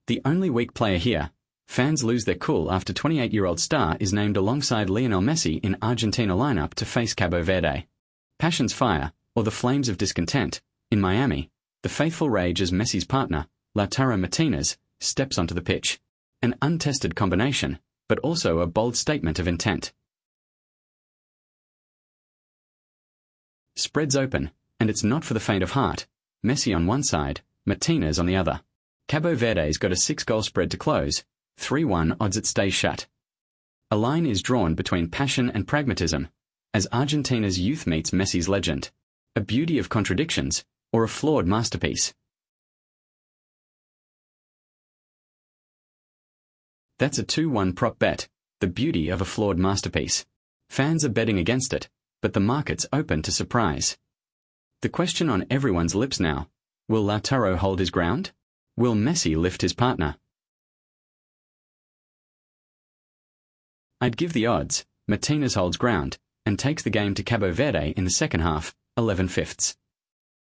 The only weak player here. Fans lose their cool after 28-year-old star is named alongside Lionel Messi in Argentina lineup to face Cabo Verde. Passions fire, or the flames of discontent, in Miami. The faithful rage as Messi's partner, Lautaro Martinez, steps onto the pitch. An untested combination, but also a bold statement of intent. Spreads open, and it's not for the faint of heart. Messi on one side, Martinez on the other. Cabo Verde's got a 6-goal spread to close, 3-1 odds it stays shut. A line is drawn between passion and pragmatism, as Argentina's youth meets Messi's legend. A beauty of contradictions, or a flawed masterpiece. That's a 2-1 prop bet, the beauty of a flawed masterpiece. Fans are betting against it, but the market's open to surprise. The question on everyone's lips now, will Lautaro hold his ground? Will Messi lift his partner? I'd give the odds, Martinez holds ground, and takes the game to Cabo Verde in the second half, 11/5.